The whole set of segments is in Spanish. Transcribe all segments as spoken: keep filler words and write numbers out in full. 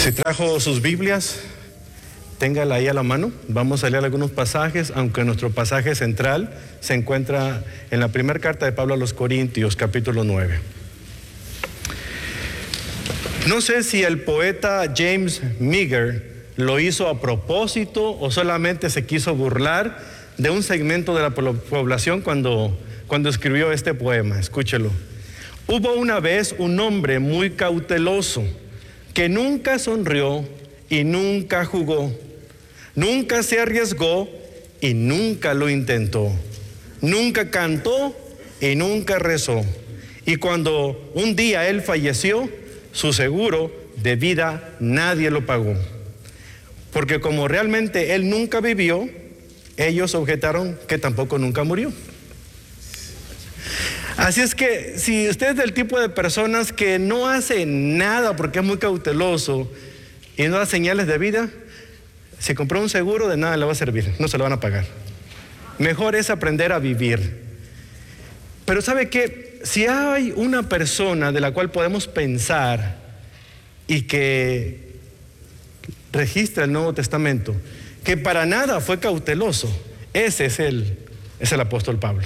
Si trajo sus Biblias, téngala ahí a la mano. Vamos a leer algunos pasajes, aunque nuestro pasaje central se encuentra en la primera carta de Pablo a los Corintios, capítulo nueve. No sé si el poeta James Meagher lo hizo a propósito o solamente se quiso burlar de un segmento de la población cuando, cuando escribió este poema. Escúchelo. Hubo una vez un hombre muy cauteloso que nunca sonrió y nunca jugó, nunca se arriesgó y nunca lo intentó, nunca cantó y nunca rezó. Y cuando un día él falleció, su seguro de vida nadie lo pagó. Porque como realmente él nunca vivió, ellos objetaron que tampoco nunca murió. Así es que si usted es del tipo de personas que no hace nada porque es muy cauteloso y no da señales de vida, si compró un seguro de nada le va a servir, no se lo van a pagar. Mejor es aprender a vivir. Pero ¿sabe qué? Si hay una persona de la cual podemos pensar y que registra el Nuevo Testamento, que para nada fue cauteloso, ese es el, es el apóstol Pablo.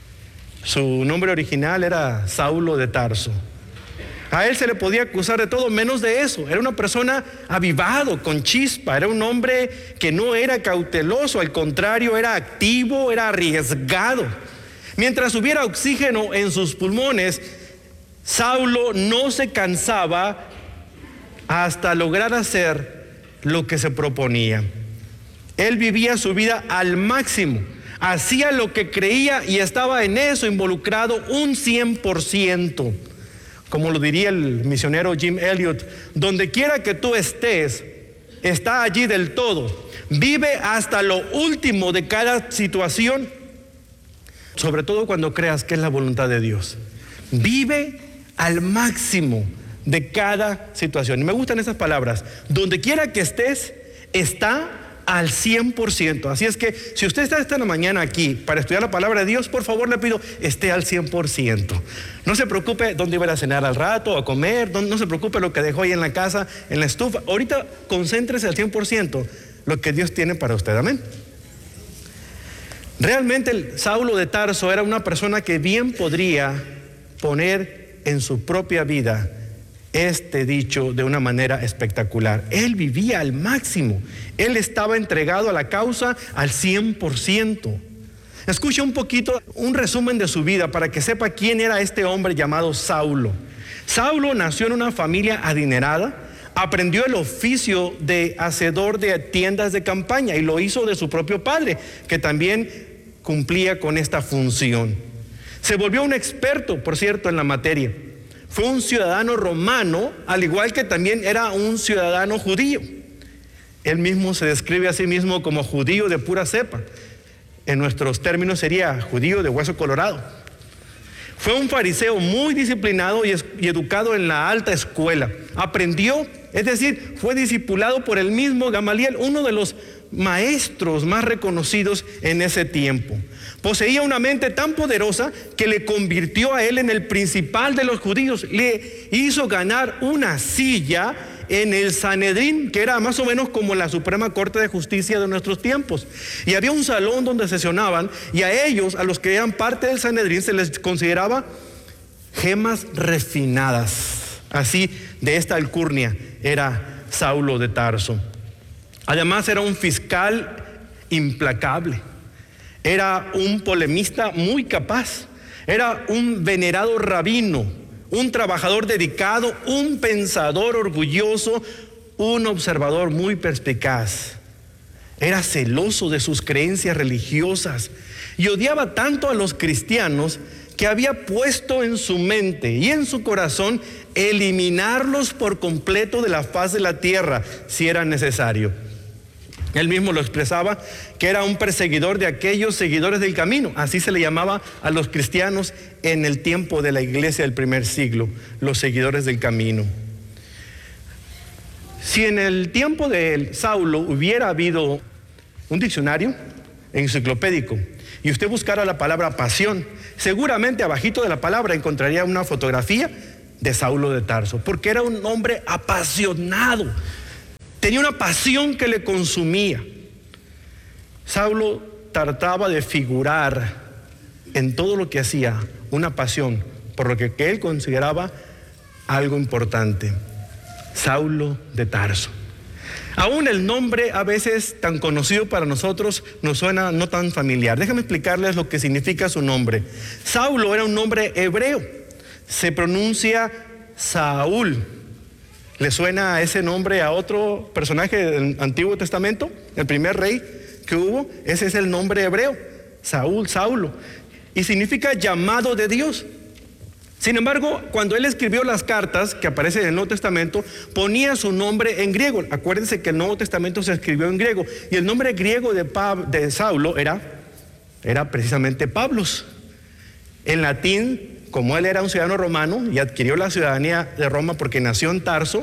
Su nombre original era Saulo de Tarso. A él se le podía acusar de todo menos de eso. Era una persona avivado, con chispa. Era un hombre que no era cauteloso, al contrario, era activo, era arriesgado. Mientras hubiera oxígeno en sus pulmones, Saulo no se cansaba hasta lograr hacer lo que se proponía. Él vivía su vida al máximo. Hacía lo que creía y estaba en eso involucrado un cien por ciento. Como lo diría el misionero Jim Elliot, donde quiera que tú estés, está allí del todo. Vive hasta lo último de cada situación, sobre todo cuando creas que es la voluntad de Dios. Vive al máximo de cada situación. Y me gustan esas palabras. Donde quiera que estés, está al cien por ciento. Así es que si usted está esta mañana aquí para estudiar la palabra de Dios, por favor le pido, esté al cien por ciento. No se preocupe dónde iba a cenar al rato o a comer, no se preocupe lo que dejó ahí en la casa, en la estufa. Ahorita concéntrese al cien por ciento lo que Dios tiene para usted. Amén. Realmente el Saulo de Tarso era una persona que bien podría poner en su propia vida este dicho de una manera espectacular. Él vivía al máximo. Él estaba entregado a la causa al cien por ciento. Escucha un poquito, un resumen de su vida para que sepa quién era este hombre llamado Saulo. Saulo nació en una familia adinerada, aprendió el oficio de hacedor de tiendas de campaña y lo hizo de su propio padre, que también cumplía con esta función. Se volvió un experto, por cierto, en la materia. Fue un ciudadano romano, al igual que también era un ciudadano judío. Él mismo se describe a sí mismo como judío de pura cepa. En nuestros términos sería judío de hueso colorado. Fue un fariseo muy disciplinado y, y educado en la alta escuela. Aprendió, es decir, fue discipulado por el mismo Gamaliel, uno de los maestros más reconocidos en ese tiempo. Poseía una mente tan poderosa que le convirtió a él en el principal de los judíos. Le hizo ganar una silla en el Sanedrín, que era más o menos como la Suprema Corte de Justicia de nuestros tiempos. Y había un salón donde sesionaban, y a ellos, a los que eran parte del Sanedrín, se les consideraba gemas refinadas. Así, de esta alcurnia era Saulo de Tarso. Además, era un fiscal implacable. Era un polemista muy capaz. Era un venerado rabino, un trabajador dedicado, un pensador orgulloso, un observador muy perspicaz. Era celoso de sus creencias religiosas y odiaba tanto a los cristianos que había puesto en su mente y en su corazón eliminarlos por completo de la faz de la tierra si era necesario. Él mismo lo expresaba, que era un perseguidor de aquellos seguidores del camino. Así se le llamaba a los cristianos en el tiempo de la iglesia del primer siglo, los seguidores del camino. Si en el tiempo de Saulo hubiera habido un diccionario enciclopédico y usted buscara la palabra pasión, seguramente abajito de la palabra encontraría una fotografía de Saulo de Tarso, porque era un hombre apasionado. Tenía una pasión que le consumía. Saulo trataba de figurar en todo lo que hacía una pasión por lo que, que él consideraba algo importante. Saulo de Tarso. Aún el nombre, a veces tan conocido para nosotros, nos suena no tan familiar. Déjame explicarles lo que significa su nombre. Saulo era un nombre hebreo. Se pronuncia Saúl. ¿Le suena ese nombre a otro personaje del Antiguo Testamento? El primer rey que hubo, ese es el nombre hebreo, Saúl, Saulo, y significa llamado de Dios. Sin embargo, cuando él escribió las cartas que aparecen en el Nuevo Testamento, ponía su nombre en griego. Acuérdense que el Nuevo Testamento se escribió en griego, y el nombre griego de, Pab- de Saulo era, era precisamente Pablos. En latín, como él era un ciudadano romano y adquirió la ciudadanía de Roma porque nació en Tarso,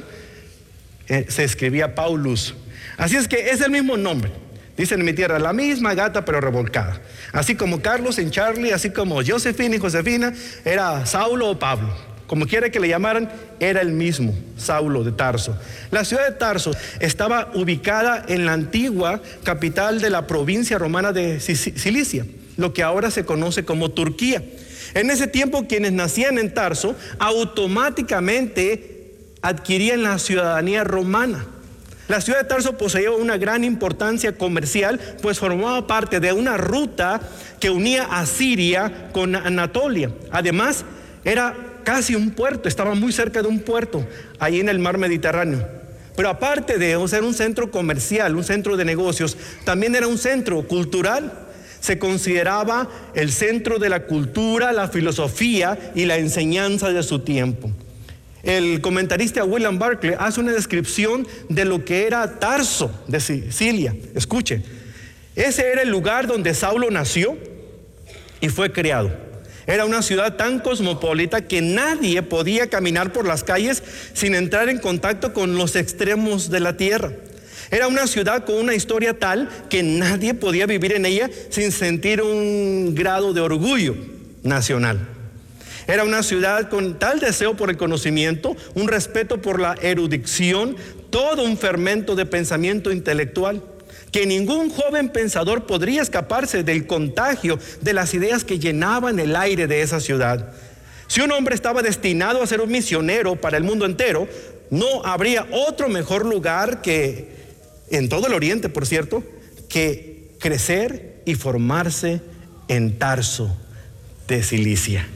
eh, se escribía Paulus. Así es que es el mismo nombre. Dicen en mi tierra, la misma gata pero revolcada. Así como Carlos en Charlie, así como Josefina y Josefina, era Saulo o Pablo. Como quiera que le llamaran, era el mismo, Saulo de Tarso. La ciudad de Tarso estaba ubicada en la antigua capital de la provincia romana de Cilicia, lo que ahora se conoce como Turquía. En ese tiempo, quienes nacían en Tarso automáticamente adquirían la ciudadanía romana. La ciudad de Tarso poseía una gran importancia comercial, pues formaba parte de una ruta que unía a Siria con Anatolia. Además, era casi un puerto, estaba muy cerca de un puerto, ahí en el mar Mediterráneo. Pero aparte de ser un centro comercial, un centro de negocios, también era un centro cultural. Se consideraba el centro de la cultura, la filosofía y la enseñanza de su tiempo. El comentarista William Barclay hace una descripción de lo que era Tarso de Sicilia. Escuche, ese era el lugar donde Saulo nació y fue criado. Era una ciudad tan cosmopolita que nadie podía caminar por las calles sin entrar en contacto con los extremos de la tierra. Era una ciudad con una historia tal que nadie podía vivir en ella sin sentir un grado de orgullo nacional. Era una ciudad con tal deseo por el conocimiento, un respeto por la erudición, todo un fermento de pensamiento intelectual, que ningún joven pensador podría escaparse del contagio de las ideas que llenaban el aire de esa ciudad. Si un hombre estaba destinado a ser un misionero para el mundo entero, no habría otro mejor lugar que, en todo el Oriente, por cierto, que crecer y formarse en Tarso de Cilicia.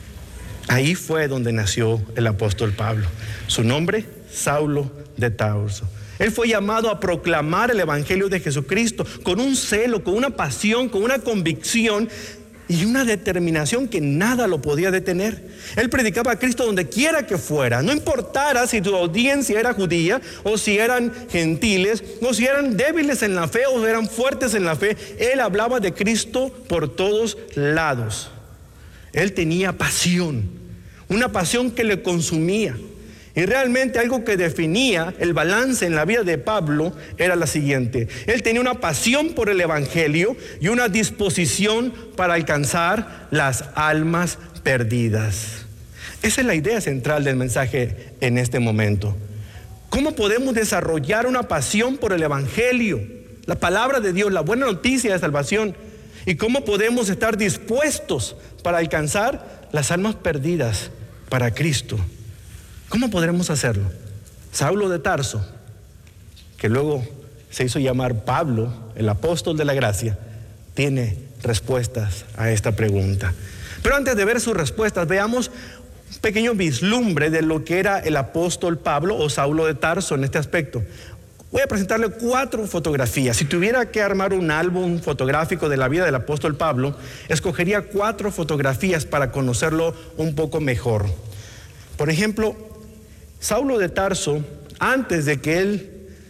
Ahí fue donde nació el apóstol Pablo. Su nombre, Saulo de Tarso. Él fue llamado a proclamar el evangelio de Jesucristo con un celo, con una pasión, con una convicción y una determinación que nada lo podía detener. Él predicaba a Cristo donde quiera que fuera, no importara si tu audiencia era judía o si eran gentiles o si eran débiles en la fe o eran fuertes en la fe. Él hablaba de Cristo por todos lados. Él tenía pasión, una pasión que le consumía. Y realmente algo que definía el balance en la vida de Pablo era la siguiente: él tenía una pasión por el evangelio y una disposición para alcanzar las almas perdidas. Esa es la idea central del mensaje en este momento. ¿Cómo podemos desarrollar una pasión por el evangelio, la palabra de Dios, la buena noticia de salvación? ¿Y cómo podemos estar dispuestos para alcanzar las almas perdidas para Cristo? ¿Cómo podremos hacerlo? Saulo de Tarso, que luego se hizo llamar Pablo, el apóstol de la gracia, tiene respuestas a esta pregunta. Pero antes de ver sus respuestas, veamos un pequeño vislumbre de lo que era el apóstol Pablo o Saulo de Tarso en este aspecto. Voy a presentarle cuatro fotografías. Si tuviera que armar un álbum fotográfico de la vida del apóstol Pablo, escogería cuatro fotografías para conocerlo un poco mejor. Por ejemplo, Saulo de Tarso, antes de que él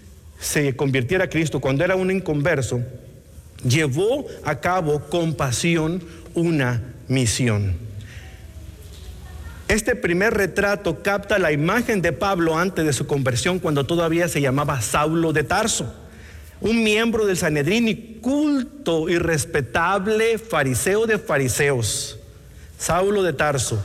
se convirtiera a Cristo, cuando era un inconverso, llevó a cabo con pasión una misión. Este primer retrato capta la imagen de Pablo antes de su conversión, cuando todavía se llamaba Saulo de Tarso, un miembro del Sanedrín y culto y respetable fariseo de fariseos. Saulo de Tarso.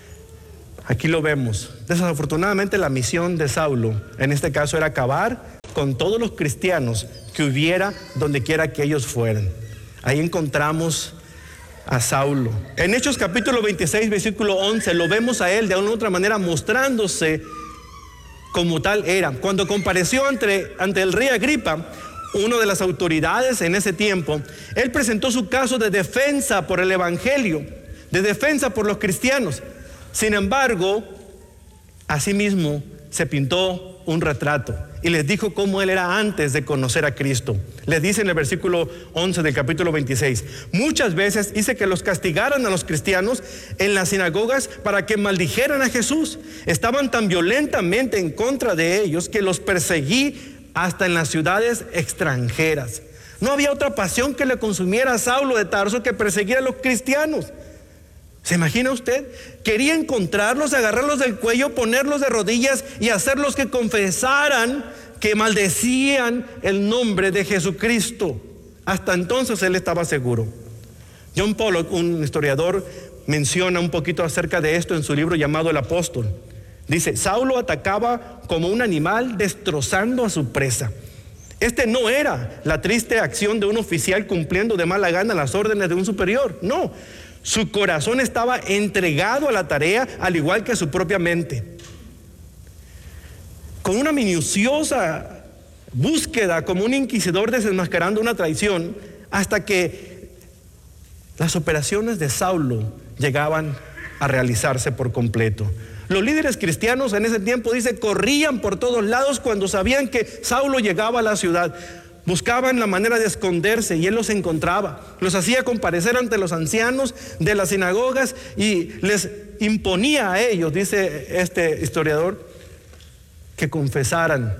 Aquí lo vemos. Desafortunadamente la misión de Saulo en este caso era acabar con todos los cristianos que hubiera donde quiera que ellos fueran. Ahí encontramos a Saulo. En Hechos capítulo veintiséis, versículo once, lo vemos a él de una u otra manera mostrándose como tal era. Cuando compareció ante, ante el rey Agripa, una de las autoridades en ese tiempo, él presentó su caso de defensa por el evangelio, de defensa por los cristianos. Sin embargo, asimismo se pintó un retrato y les dijo cómo él era antes de conocer a Cristo. Les dice en el versículo once del capítulo veintiséis: muchas veces hice que los castigaran a los cristianos en las sinagogas para que maldijeran a Jesús. Estaban tan violentamente en contra de ellos que los perseguí hasta en las ciudades extranjeras. No había otra pasión que le consumiera a Saulo de Tarso que perseguir a los cristianos. ¿Se imagina usted? Quería encontrarlos, agarrarlos del cuello, ponerlos de rodillas y hacerlos que confesaran que maldecían el nombre de Jesucristo. Hasta entonces él estaba seguro. John Pollock, un historiador, menciona un poquito acerca de esto en su libro llamado El Apóstol. Dice: Saulo atacaba como un animal destrozando a su presa. Este no era la triste acción de un oficial cumpliendo de mala gana las órdenes de un superior. No, su corazón estaba entregado a la tarea, al igual que su propia mente. Con una minuciosa búsqueda, como un inquisidor desenmascarando una traición, hasta que las operaciones de Saulo llegaban a realizarse por completo. Los líderes cristianos en ese tiempo, dice, corrían por todos lados cuando sabían que Saulo llegaba a la ciudad. Buscaban la manera de esconderse y él los encontraba. Los hacía comparecer ante los ancianos de las sinagogas y les imponía a ellos, dice este historiador, que confesaran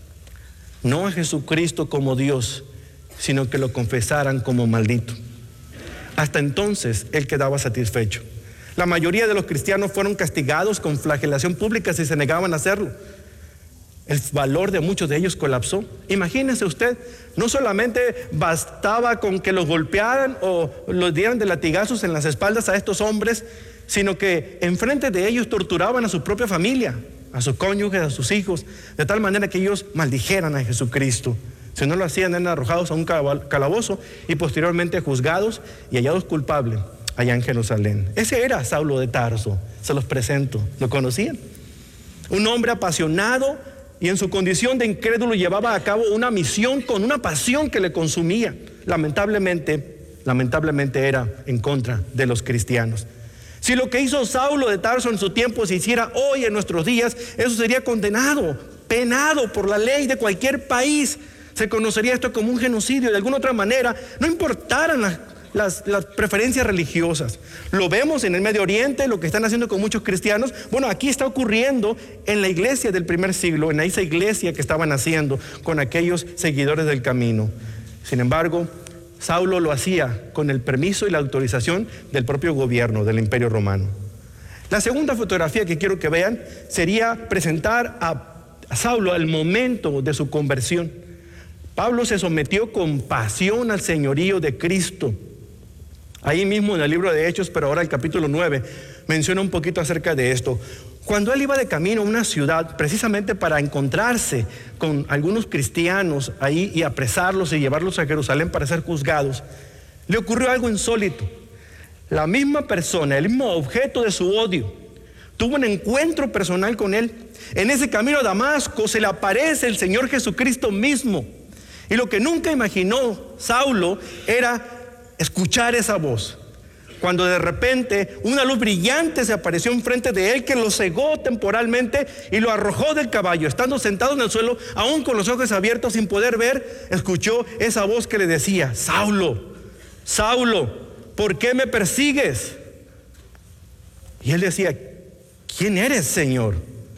no a Jesucristo como Dios, sino que lo confesaran como maldito. Hasta entonces él quedaba satisfecho. La mayoría de los cristianos fueron castigados con flagelación pública si se negaban a hacerlo. El valor de muchos de ellos colapsó. Imagínese usted, no solamente bastaba con que los golpearan o los dieran de latigazos en las espaldas a estos hombres, sino que enfrente de ellos torturaban a su propia familia, a sus cónyuges, a sus hijos, de tal manera que ellos maldijeran a Jesucristo. Si no lo hacían, eran arrojados a un calabozo y posteriormente juzgados y hallados culpables allá en Jerusalén. Ese era Saulo de Tarso. Se los presento. ¿Lo conocían? Un hombre apasionado y en su condición de incrédulo llevaba a cabo una misión con una pasión que le consumía. Lamentablemente, lamentablemente era en contra de los cristianos. Si lo que hizo Saulo de Tarso en su tiempo se hiciera hoy en nuestros días, eso sería condenado, penado por la ley de cualquier país. Se conocería esto como un genocidio. De alguna otra manera, no importaran las Las, las preferencias religiosas. Lo vemos en el Medio Oriente, lo que están haciendo con muchos cristianos. Bueno, aquí está ocurriendo en la iglesia del primer siglo, en esa iglesia que estaban haciendo con aquellos seguidores del camino. Sin embargo, Saulo lo hacía con el permiso y la autorización del propio gobierno del Imperio Romano. La segunda fotografía que quiero que vean sería presentar a, a Saulo al momento de su conversión. Pablo se sometió con pasión al señorío de Cristo. Ahí mismo en el libro de Hechos, pero ahora el capítulo nueve, menciona un poquito acerca de esto. Cuando él iba de camino a una ciudad, precisamente para encontrarse con algunos cristianos ahí y apresarlos y llevarlos a Jerusalén para ser juzgados, le ocurrió algo insólito. La misma persona, el mismo objeto de su odio, tuvo un encuentro personal con él. En ese camino a Damasco se le aparece el Señor Jesucristo mismo. Y lo que nunca imaginó Saulo era escuchar esa voz, cuando de repente una luz brillante se apareció enfrente de él que lo cegó temporalmente y lo arrojó del caballo. Estando sentado en el suelo, aún con los ojos abiertos sin poder ver, escuchó esa voz que le decía: Saulo, Saulo, ¿por qué me persigues? Y él decía: ¿quién eres, Señor?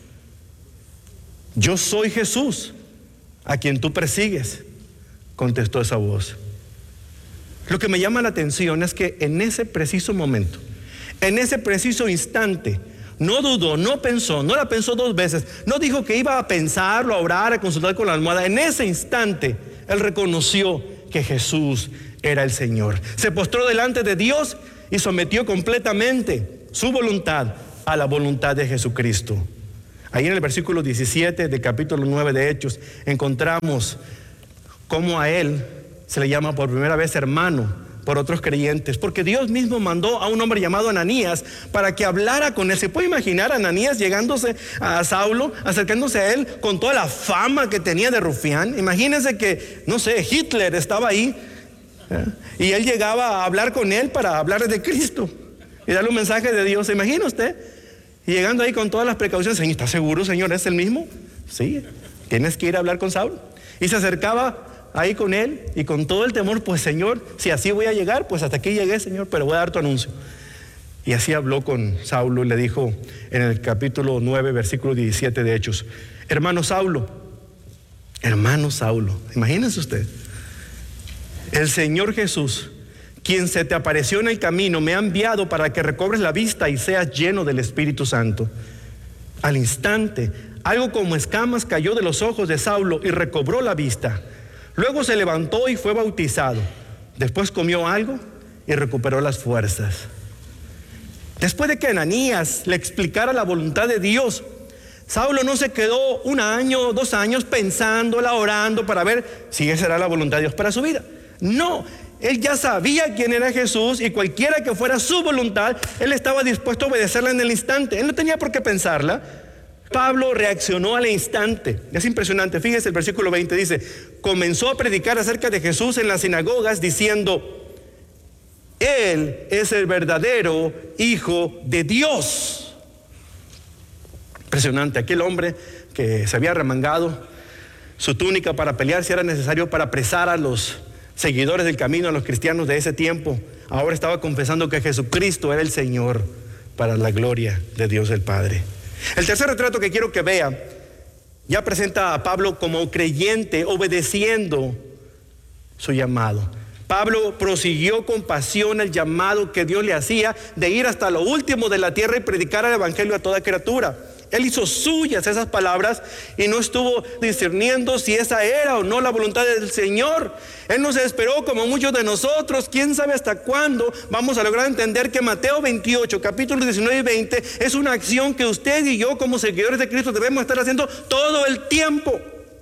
Yo soy Jesús, a quien tú persigues, contestó esa voz. Lo que me llama la atención es que en ese preciso momento, en ese preciso instante, no dudó, no pensó, no la pensó dos veces, no dijo que iba a pensarlo, a orar, a consultar con la almohada. En ese instante, él reconoció que Jesús era el Señor. Se postró delante de Dios y sometió completamente su voluntad a la voluntad de Jesucristo. Ahí en el versículo diecisiete del capítulo nueve de Hechos encontramos cómo a él se le llama por primera vez hermano por otros creyentes, porque Dios mismo mandó a un hombre llamado Ananías para que hablara con él. ¿Se puede imaginar a Ananías llegándose a Saulo, acercándose a él con toda la fama que tenía de rufián? Imagínense que, no sé, Hitler estaba ahí, ¿eh? Y él llegaba a hablar con él para hablar de Cristo y darle un mensaje de Dios. ¿Se imagina usted? Y llegando ahí con todas las precauciones. Señor, ¿está seguro, Señor? ¿Es el mismo? Sí, tienes que ir a hablar con Saulo. Y se acercaba ahí con él y con todo el temor, pues Señor, si así voy a llegar, pues hasta aquí llegué, Señor, pero voy a dar tu anuncio. Y así habló con Saulo y le dijo en el capítulo nueve, versículo diecisiete de Hechos: hermano Saulo, hermano Saulo, imagínense usted, el Señor Jesús, quien se te apareció en el camino, me ha enviado para que recobres la vista y seas lleno del Espíritu Santo. Al instante, algo como escamas cayó de los ojos de Saulo y recobró la vista. Luego se levantó y fue bautizado. Después comió algo y recuperó las fuerzas. Después de que Ananías le explicara la voluntad de Dios, Saulo no se quedó un año, dos años pensándola, orando para ver si esa era la voluntad de Dios para su vida. No, él ya sabía quién era Jesús y cualquiera que fuera su voluntad, él estaba dispuesto a obedecerla en el instante. Él no tenía por qué pensarla. Pablo reaccionó al instante. Es impresionante. Fíjese, el versículo veinte dice: comenzó a predicar acerca de Jesús en las sinagogas diciendo: Él es el verdadero Hijo de Dios. Impresionante. Aquel hombre que se había remangado su túnica para pelear si era necesario para apresar a los seguidores del camino, a los cristianos de ese tiempo, ahora estaba confesando que Jesucristo era el Señor, para la gloria de Dios el Padre. El tercer retrato que quiero que vea ya presenta a Pablo como creyente obedeciendo su llamado. Pablo prosiguió con pasión el llamado que Dios le hacía de ir hasta lo último de la tierra y predicar el evangelio a toda criatura. Él hizo suyas esas palabras y no estuvo discerniendo si esa era o no la voluntad del Señor. Él no se esperó como muchos de nosotros. Quién sabe hasta cuándo vamos a lograr entender que Mateo veintiocho, capítulos diecinueve y veinte es una acción que usted y yo como seguidores de Cristo debemos estar haciendo todo el tiempo.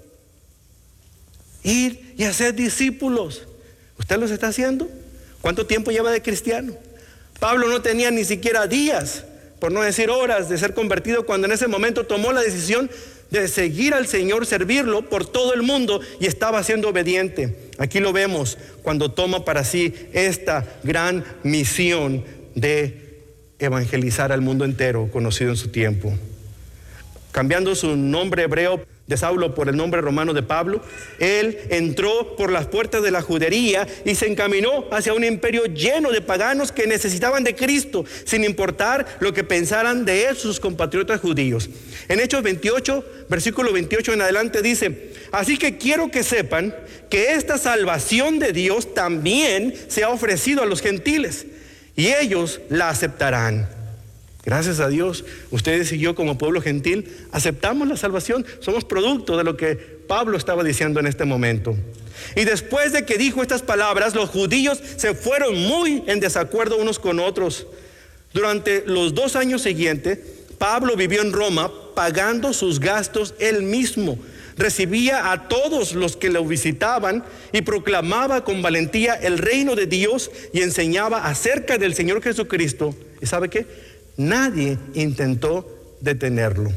Ir y hacer discípulos. ¿Usted los está haciendo? ¿Cuánto tiempo lleva de cristiano? Pablo no tenía ni siquiera días, por no decir horas, de ser convertido cuando en ese momento tomó la decisión de seguir al Señor, servirlo por todo el mundo, y estaba siendo obediente. Aquí lo vemos cuando toma para sí esta gran misión de evangelizar al mundo entero, conocido en su tiempo. Cambiando su nombre hebreo de Saulo por el nombre romano de Pablo, él entró por las puertas de la judería y se encaminó hacia un imperio lleno de paganos que necesitaban de Cristo, sin importar lo que pensaran de él sus compatriotas judíos. En Hechos veintiocho, versículo veintiocho en adelante dice: así que quiero que sepan que esta salvación de Dios también se ha ofrecido a los gentiles, y ellos la aceptarán. Gracias a Dios, ustedes y yo como pueblo gentil aceptamos la salvación. Somos producto de lo que Pablo estaba diciendo en este momento. Y después de que dijo estas palabras, los judíos se fueron muy en desacuerdo unos con otros. Durante los dos años siguientes, Pablo vivió en Roma pagando sus gastos él mismo. Recibía a todos los que lo visitaban y proclamaba con valentía el reino de Dios y enseñaba acerca del Señor Jesucristo. ¿Y sabe qué? Nadie intentó detenerlo.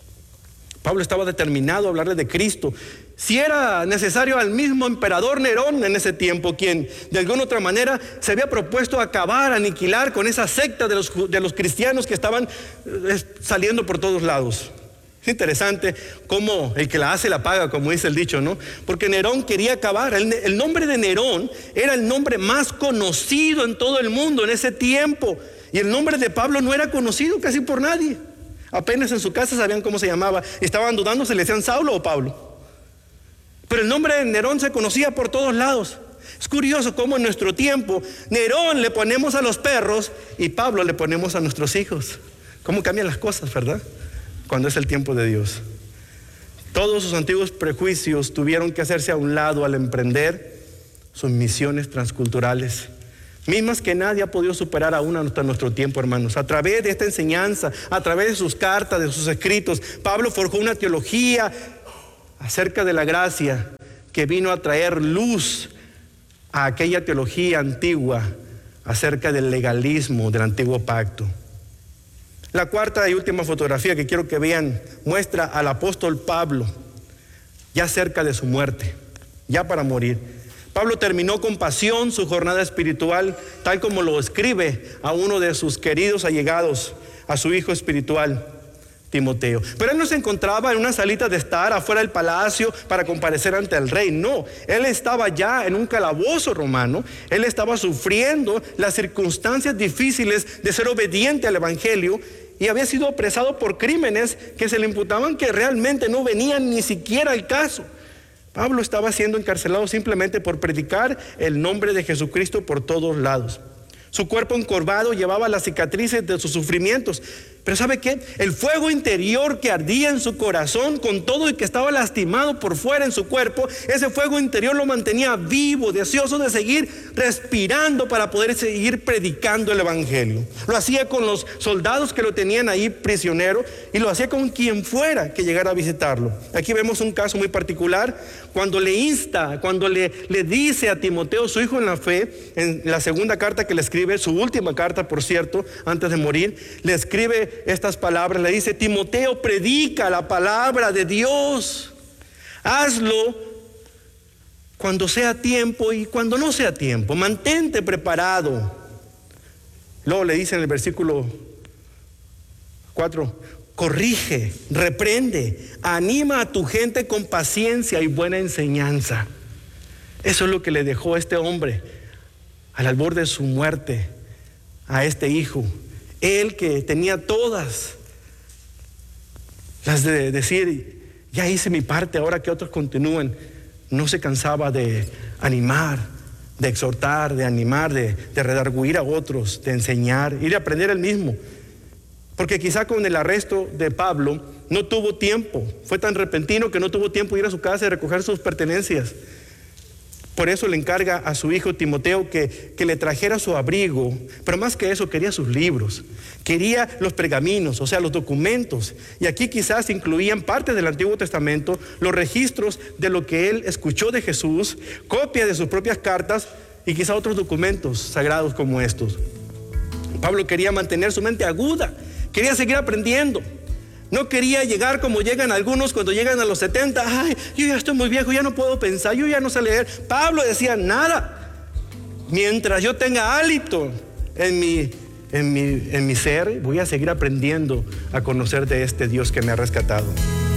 Pablo estaba determinado a hablarle de Cristo. Si era necesario, al mismo emperador Nerón en ese tiempo, quien de alguna otra manera se había propuesto acabar, aniquilar con esa secta de los, de los cristianos que estaban eh, saliendo por todos lados. Es interesante cómo el que la hace la paga, como dice el dicho, ¿no? Porque Nerón quería acabar. El, el nombre de Nerón era el nombre más conocido en todo el mundo en ese tiempo. Y el nombre de Pablo no era conocido casi por nadie. Apenas en su casa sabían cómo se llamaba. Estaban dudando si le decían Saulo o Pablo. Pero el nombre de Nerón se conocía por todos lados. Es curioso cómo en nuestro tiempo Nerón le ponemos a los perros y Pablo le ponemos a nuestros hijos. Cómo cambian las cosas, ¿verdad? Cuando es el tiempo de Dios. Todos sus antiguos prejuicios tuvieron que hacerse a un lado al emprender sus misiones transculturales. mismas que nadie ha podido superar aún hasta nuestro tiempo, hermanos. A través de esta enseñanza, a través de sus cartas, de sus escritos, Pablo forjó una teología acerca de la gracia que vino a traer luz a aquella teología antigua acerca del legalismo del antiguo pacto. La cuarta y última fotografía que quiero que vean muestra al apóstol Pablo ya cerca de su muerte, ya para morir. Pablo terminó con pasión su jornada espiritual, tal como lo escribe a uno de sus queridos allegados, a su hijo espiritual, Timoteo. Pero él no se encontraba en una salita de estar afuera del palacio para comparecer ante el rey. No, él estaba ya en un calabozo romano. Él estaba sufriendo las circunstancias difíciles de ser obediente al evangelio y había sido apresado por crímenes que se le imputaban que realmente no venían ni siquiera al caso. Pablo estaba siendo encarcelado simplemente por predicar el nombre de Jesucristo por todos lados. Su cuerpo encorvado llevaba las cicatrices de sus sufrimientos. Pero ¿sabe qué? El fuego interior que ardía en su corazón, con todo y que estaba lastimado por fuera en su cuerpo, ese fuego interior lo mantenía vivo, deseoso de seguir respirando para poder seguir predicando el evangelio. Lo hacía con los soldados que lo tenían ahí prisionero y lo hacía con quien fuera que llegara a visitarlo. Aquí vemos un caso muy particular cuando le insta, cuando le, le dice a Timoteo, su hijo en la fe, en la segunda carta que le escribe, su última carta, por cierto, antes de morir, le escribe estas palabras, le dice: Timoteo, predica la palabra de Dios, hazlo cuando sea tiempo y cuando no sea tiempo, mantente preparado. Luego le dice en el versículo cuatro: corrige, reprende, anima a tu gente con paciencia y buena enseñanza. Eso es lo que le dejó este hombre al albor de su muerte a este hijo. Él que tenía todas las de decir, ya hice mi parte, ahora que otros continúen, no se cansaba de animar, de exhortar, de animar, de, de redarguir a otros, de enseñar y de aprender él mismo. Porque quizá con el arresto de Pablo no tuvo tiempo, fue tan repentino que no tuvo tiempo de ir a su casa y recoger sus pertenencias. Por eso le encarga a su hijo Timoteo que, que le trajera su abrigo, pero más que eso quería sus libros, quería los pergaminos, o sea, los documentos. Y aquí quizás incluían parte del Antiguo Testamento, los registros de lo que él escuchó de Jesús, copias de sus propias cartas y quizá otros documentos sagrados como estos. Pablo quería mantener su mente aguda, quería seguir aprendiendo. No quería llegar como llegan algunos cuando llegan a los setenta. Ay, yo ya estoy muy viejo, ya no puedo pensar, yo ya no sé leer. Pablo decía, nada. Mientras yo tenga hálito en mi, en mi, en mi ser, voy a seguir aprendiendo a conocer de este Dios que me ha rescatado.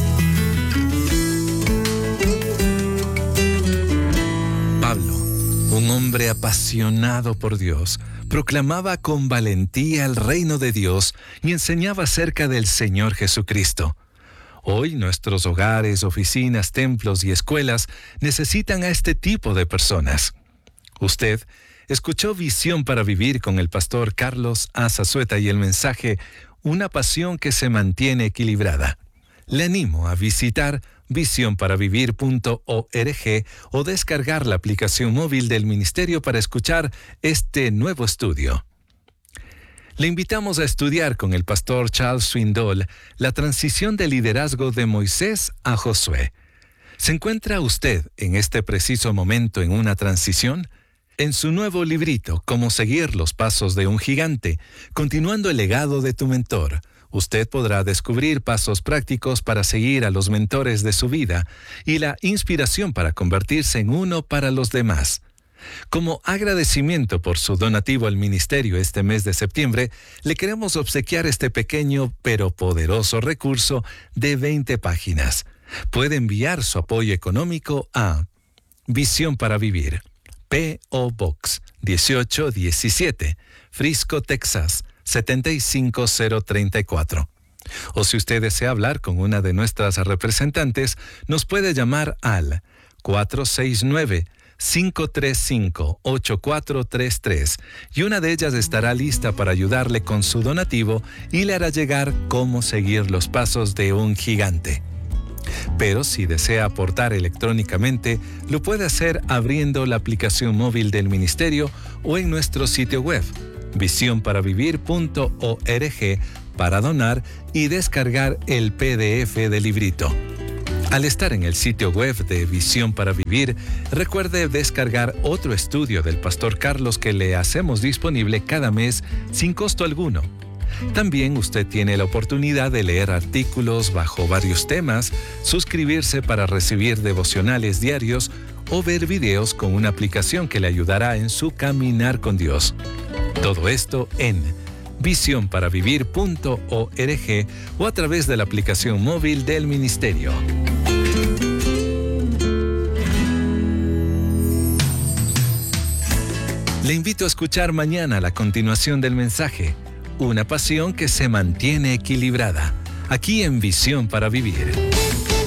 Pablo, un hombre apasionado por Dios, proclamaba con valentía el reino de Dios y enseñaba acerca del Señor Jesucristo. Hoy nuestros hogares, oficinas, templos y escuelas necesitan a este tipo de personas. Usted escuchó Visión para Vivir con el pastor Carlos A. Zazueta y el mensaje Una pasión que se mantiene equilibrada. Le animo a visitar visión para vivir punto org o descargar la aplicación móvil del ministerio para escuchar este nuevo estudio. Le invitamos a estudiar con el pastor Charles Swindoll la transición de liderazgo de Moisés a Josué. ¿Se encuentra usted en este preciso momento en una transición? En su nuevo librito, Cómo seguir los pasos de un gigante, continuando el legado de tu mentor, usted podrá descubrir pasos prácticos para seguir a los mentores de su vida y la inspiración para convertirse en uno para los demás. Como agradecimiento por su donativo al ministerio este mes de septiembre, le queremos obsequiar este pequeño pero poderoso recurso de veinte páginas. Puede enviar su apoyo económico a Visión para Vivir, P O Box dieciocho diecisiete, Frisco, Texas, setenta y cinco cero treinta y cuatro. O si usted desea hablar con una de nuestras representantes, nos puede llamar al cuatro seis nueve, cinco tres cinco, ocho cuatro tres tres y una de ellas estará lista para ayudarle con su donativo y le hará llegar cómo seguir los pasos de un gigante. Pero si desea aportar electrónicamente, lo puede hacer abriendo la aplicación móvil del ministerio o en nuestro sitio web, visión para vivir punto org, para donar y descargar el P D F del librito. Al estar en el sitio web de Visión para Vivir, recuerde descargar otro estudio del Pastor Carlos que le hacemos disponible cada mes sin costo alguno. También usted tiene la oportunidad de leer artículos bajo varios temas, suscribirse para recibir devocionales diarios o ver videos con una aplicación que le ayudará en su caminar con Dios. Todo esto en visión para vivir punto org o a través de la aplicación móvil del ministerio. Le invito a escuchar mañana la continuación del mensaje, una pasión que se mantiene equilibrada, aquí en Visión para Vivir.